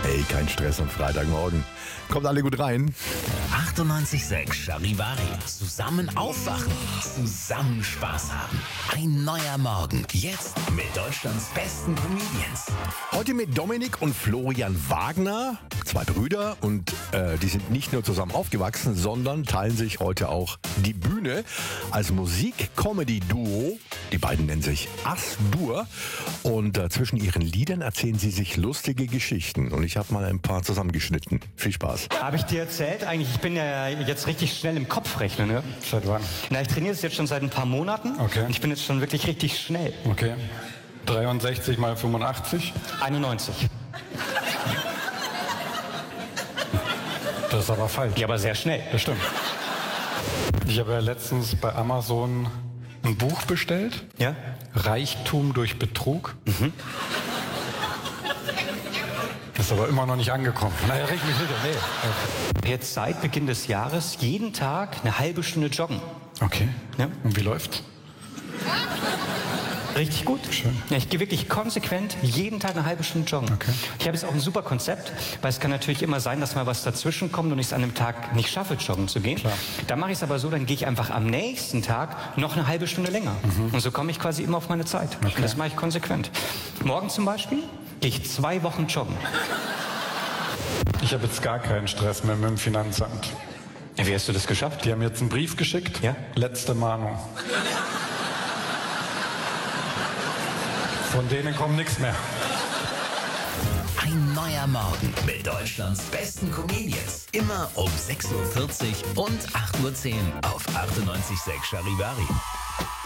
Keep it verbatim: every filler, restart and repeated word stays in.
Hey, kein Stress am Freitagmorgen. Kommt alle gut rein. achtundneunzig Komma sechs Charivari. Zusammen aufwachen. Zusammen Spaß haben. Ein neuer Morgen. Jetzt mit Deutschlands besten Comedians. Heute mit Dominik und Florian Wagner. Zwei Brüder und äh, die sind nicht nur zusammen aufgewachsen, sondern teilen sich heute auch die Bühne als Musik-Comedy-Duo. Die beiden nennen sich As-Dur und äh, zwischen ihren Liedern erzählen sie sich lustige Geschichten. Und ich habe mal ein paar zusammengeschnitten. Viel Spaß. Habe ich dir erzählt? Eigentlich, ich bin ja jetzt richtig schnell im Kopf rechnen. Ne? Seit wann? Na, ich trainiere das jetzt schon seit ein paar Monaten. Okay. Und ich bin jetzt schon wirklich richtig schnell. Okay. dreiundsechzig mal fünfundachtzig. einundneunzig. Das ist aber falsch. Ja, aber sehr schnell. Das stimmt. Ich habe ja letztens bei Amazon ein Buch bestellt. Ja? Reichtum durch Betrug. Mhm. Ist aber immer noch nicht angekommen. Naja, reg mich nicht. Nee. Jetzt seit Beginn des Jahres jeden Tag eine halbe Stunde joggen. Okay. Ja? Und wie läuft's? Richtig gut. Schön. Ja, ich gehe wirklich konsequent jeden Tag eine halbe Stunde joggen. Okay. Ich habe jetzt auch ein super Konzept, weil es kann natürlich immer sein, dass mal was dazwischen kommt und ich es an einem Tag nicht schaffe, joggen zu gehen. Klar. Dann mache ich es aber so, dann gehe ich einfach am nächsten Tag noch eine halbe Stunde länger. Mhm. Und so komme ich quasi immer auf meine Zeit. Okay. Und das mache ich konsequent. Morgen zum Beispiel gehe ich zwei Wochen joggen. Ich habe jetzt gar keinen Stress mehr mit dem Finanzamt. Ja, wie hast du das geschafft? Die haben jetzt einen Brief geschickt. Ja? Letzte Mahnung. Von denen kommt nichts mehr. Ein neuer Morgen mit Deutschlands besten Comedians. Immer um sechs Uhr vierzig und acht Uhr zehn auf achtundneunzig Komma sechs Charivari.